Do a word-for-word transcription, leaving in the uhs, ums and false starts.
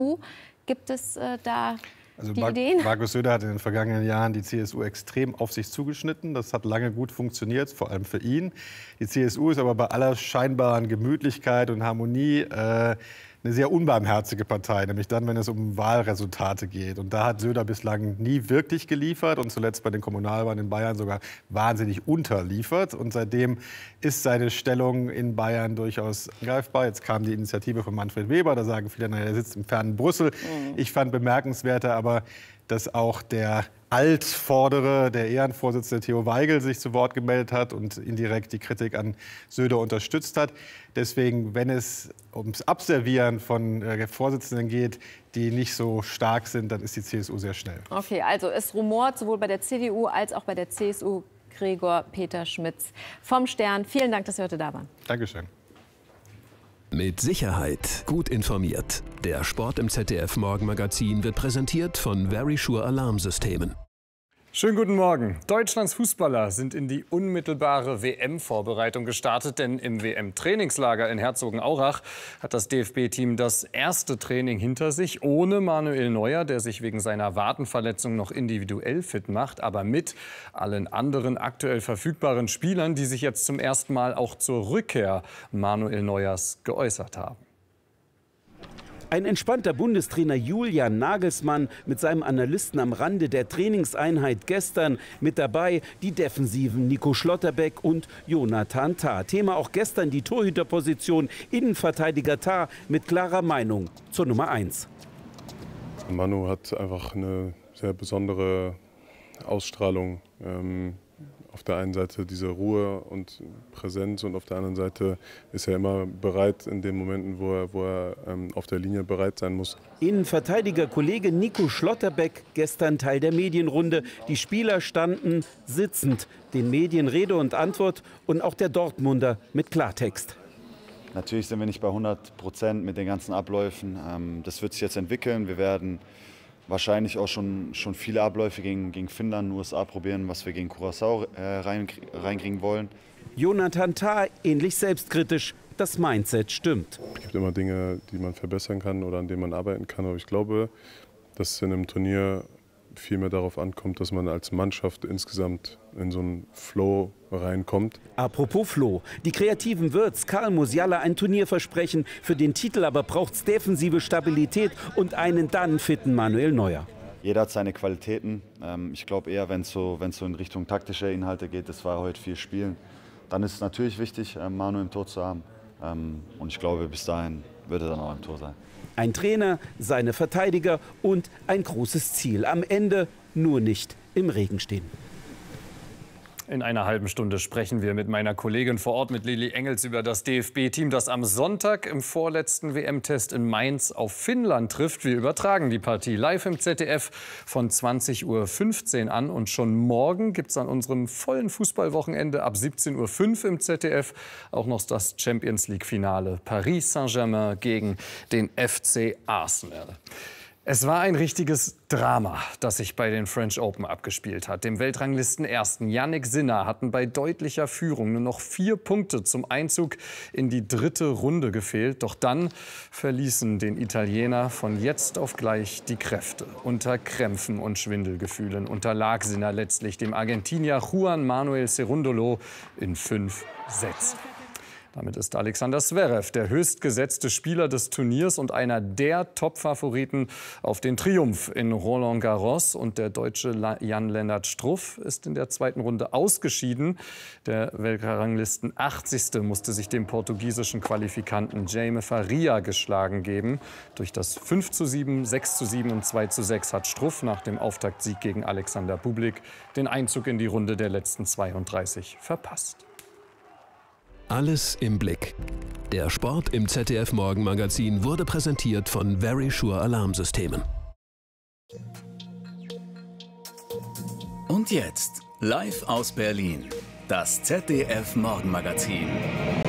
U. Gibt es äh, da Also die Mar Ideen? Markus Söder hat in den vergangenen Jahren die C S U extrem auf sich zugeschnitten. Das hat lange gut funktioniert, vor allem für ihn. Die C S U ist aber bei aller scheinbaren Gemütlichkeit und Harmonie äh, eine sehr unbarmherzige Partei, nämlich dann, wenn es um Wahlresultate geht. Und da hat Söder bislang nie wirklich geliefert und zuletzt bei den Kommunalwahlen in Bayern sogar wahnsinnig unterliefert. Und seitdem ist seine Stellung in Bayern durchaus angreifbar. Jetzt kam die Initiative von Manfred Weber, da sagen viele, naja, er sitzt im fernen Brüssel. Mhm. Ich fand bemerkenswerter aber, dass auch der Altvordere, der Ehrenvorsitzende Theo Weigel, sich zu Wort gemeldet hat und indirekt die Kritik an Söder unterstützt hat. Deswegen, wenn es ums Abservieren von äh, Vorsitzenden geht, die nicht so stark sind, dann ist die C S U sehr schnell. Okay, also es rumort sowohl bei der C D U als auch bei der C S U. Gregor Peter Schmitz vom Stern. Vielen Dank, dass Sie heute da waren. Dankeschön. Mit Sicherheit gut informiert. Der Sport im Z D F Morgenmagazin wird präsentiert von Verisure Alarmsystemen. Schönen guten Morgen. Deutschlands Fußballer sind in die unmittelbare W M-Vorbereitung gestartet, denn im W M-Trainingslager in Herzogenaurach hat das D F B-Team das erste Training hinter sich, ohne Manuel Neuer, der sich wegen seiner Wadenverletzung noch individuell fit macht, aber mit allen anderen aktuell verfügbaren Spielern, die sich jetzt zum ersten Mal auch zur Rückkehr Manuel Neuers geäußert haben. Ein entspannter Bundestrainer Julian Nagelsmann mit seinem Analysten am Rande der Trainingseinheit gestern. Mit dabei die Defensiven Nico Schlotterbeck und Jonathan Tah. Thema auch gestern die Torhüterposition. Innenverteidiger Tah mit klarer Meinung zur Nummer eins. Manu hat einfach eine sehr besondere Ausstrahlung. Ähm Auf der einen Seite diese Ruhe und Präsenz und auf der anderen Seite ist er immer bereit in den Momenten, wo er, wo er ähm, auf der Linie bereit sein muss. Innenverteidiger-Kollege Nico Schlotterbeck gestern Teil der Medienrunde. Die Spieler standen sitzend, den Medien Rede und Antwort und auch der Dortmunder mit Klartext. Natürlich sind wir nicht bei hundert Prozent mit den ganzen Abläufen. Das wird sich jetzt entwickeln. Wir werden wahrscheinlich auch schon, schon viele Abläufe gegen, gegen Finnland, U S A probieren, was wir gegen Curaçao äh, rein, reinkriegen wollen. Jonathan Tah ähnlich selbstkritisch. Das Mindset stimmt. Es gibt immer Dinge, die man verbessern kann oder an denen man arbeiten kann. Aber ich glaube, dass es in einem Turnier viel mehr darauf ankommt, dass man als Mannschaft insgesamt in so einen Flow reinkommt. Apropos Flow. Die kreativen Wirts Karl Musiala ein Turnierversprechen. Für den Titel aber braucht es defensive Stabilität und einen dann fitten Manuel Neuer. Jeder hat seine Qualitäten. Ich glaube eher, wenn es so, wenn's so in Richtung taktische Inhalte geht, das war heute viel Spielen, dann ist es natürlich wichtig, Manu im Tor zu haben. Und ich glaube, bis dahin wird er dann auch im Tor sein. Ein Trainer, seine Verteidiger und ein großes Ziel. Am Ende nur nicht im Regen stehen. In einer halben Stunde sprechen wir mit meiner Kollegin vor Ort, mit Lili Engels, über das D F B-Team, das am Sonntag im vorletzten W M-Test in Mainz auf Finnland trifft. Wir übertragen die Partie live im Z D F von zwanzig Uhr fünfzehn an. Und schon morgen gibt es an unserem vollen Fußballwochenende ab siebzehn Uhr fünf im Z D F auch noch das Champions-League-Finale. Paris Saint-Germain gegen den F C Arsenal. Es war ein richtiges Drama, das sich bei den French Open abgespielt hat. Dem Weltranglisten-Ersten Yannick Sinner hatten bei deutlicher Führung nur noch vier Punkte zum Einzug in die dritte Runde gefehlt. Doch dann verließen den Italiener von jetzt auf gleich die Kräfte. Unter Krämpfen und Schwindelgefühlen unterlag Sinner letztlich dem Argentinier Juan Manuel Cerundolo in fünf Sätzen. Damit ist Alexander Zverev der höchstgesetzte Spieler des Turniers und einer der Top-Favoriten auf den Triumph in Roland Garros. Und der Deutsche Jan-Lennart Struff ist in der zweiten Runde ausgeschieden. Der Weltranglisten achtzigste musste sich dem portugiesischen Qualifikanten Jaime Faria geschlagen geben. Durch das fünf zu sieben, sechs zu sieben und zwei zu sechs hat Struff nach dem Auftaktsieg gegen Alexander Bublik den Einzug in die Runde der letzten zweiunddreißig verpasst. Alles im Blick. Der Sport im Z D F Morgenmagazin wurde präsentiert von Verisure Alarmsystemen. Und jetzt, live aus Berlin, das Z D F Morgenmagazin.